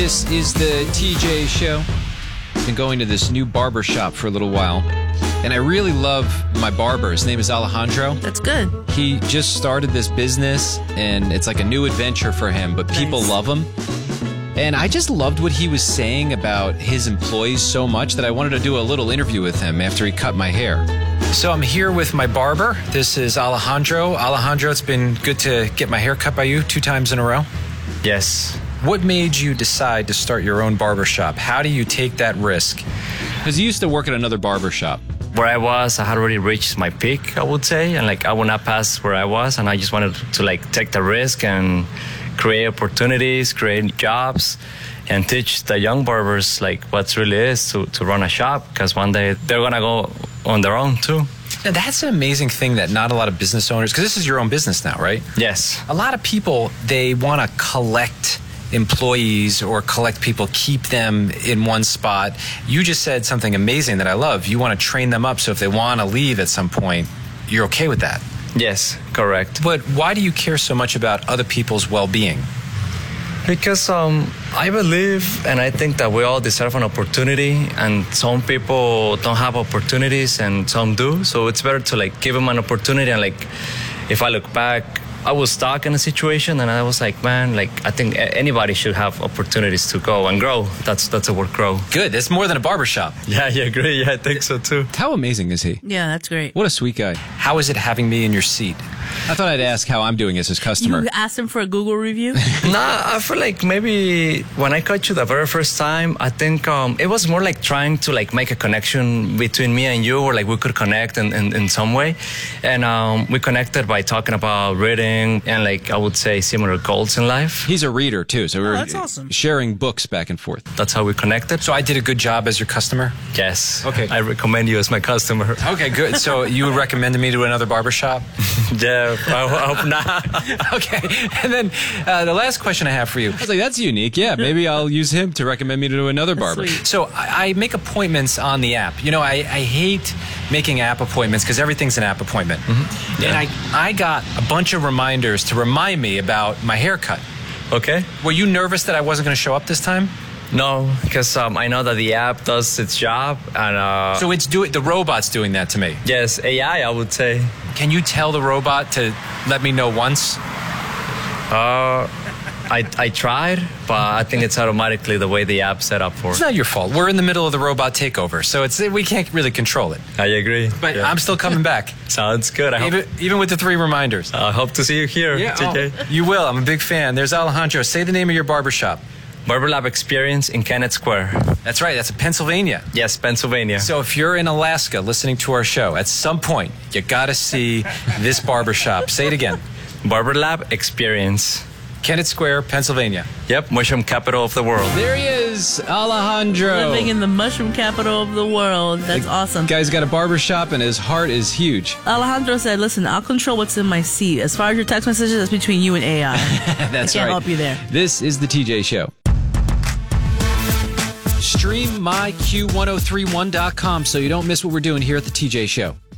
This is the TJ Show. Been going to this new barber shop for a little while, and I really love my barber. His name is Alejandro. That's good. He just started this business, and it's like a new adventure for him, but people love him. And I just loved what he was saying about his employees so much that I wanted to do a little interview with him after he cut my hair. So I'm here with my barber. This is Alejandro. Alejandro, it's been good to get my hair cut by you 2 times in a row. Yes. What made you decide to start your own barbershop? How do you take that risk? Because you used to work at another barbershop. Where I was, I had already reached my peak, I would say. And I would not pass where I was. And I just wanted to take the risk and create opportunities, create jobs, and teach the young barbers what really is to run a shop. Because one day they're going to go on their own too. Now, that's an amazing thing that not a lot of business owners, because this is your own business now, right? Yes. A lot of people, they want to collect employees or collect people, keep them in one spot. You just said something amazing that I love. You want to train them up so if they want to leave at some point, you're okay with that. Yes, correct. But why do you care so much about other people's well-being? Because I believe and I think that we all deserve an opportunity, and some people don't have opportunities and some do. So it's better to give them an opportunity. And if I look back, I was stuck in a situation and I was like, man, I think anybody should have opportunities to go and grow. That's the word, grow. Good. That's more than a barbershop. Yeah, you agree? Yeah, I think so too. How amazing is he? Yeah, that's great. What a sweet guy. How is it having me in your seat? I thought I'd ask how I'm doing as his customer. You asked him for a Google review? Nah, I feel like maybe when I cut you the very first time, I think it was more trying to make a connection between me and you, or we could connect in some way. And we connected by talking about reading and I would say similar goals in life. He's a reader too, so we're that's awesome. Sharing books back and forth. That's how we connected. So I did a good job as your customer? Yes. Okay. I recommend you as my customer. Okay, good. So you recommended me to another barbershop? Yeah, I hope not. Okay. And then the last question I have for you. I was like, that's unique. Yeah, maybe I'll use him to recommend me to another barber. Sweet. So I make appointments on the app. You know, I hate making app appointments because everything's an app appointment. Mm-hmm. Yeah. And I got a bunch of reminders to remind me about my haircut. Okay. Were you nervous that I wasn't going to show up this time? No, because I know that the app does its job, and so the robot's doing that to me. Yes, AI, I would say. Can you tell the robot to let me know once? I tried, but I think it's automatically the way the app's set up for. It's not your fault. We're in the middle of the robot takeover, so we can't really control it. I agree. But yeah. I'm still coming back. Sounds good. Even with the 3 reminders. I hope to see you here, yeah, TJ. You will. I'm a big fan. There's Alejandro. Say the name of your barbershop. Barber Lab Experience in Kennett Square. That's right. That's in Pennsylvania. Yes, Pennsylvania. So if you're in Alaska listening to our show, at some point, you got to see this barbershop. Say it again. Barber Lab Experience. Kennett Square, Pennsylvania. Yep, mushroom capital of the world. There he is, Alejandro. Living in the mushroom capital of the world. That's awesome. Guy's got a barbershop and his heart is huge. Alejandro said, listen, I'll control what's in my seat. As far as your text messages, that's between you and AI. That's I can't right. help you there. This is the TJ Show. Stream myq1031.com so you don't miss what we're doing here at the TJ Show.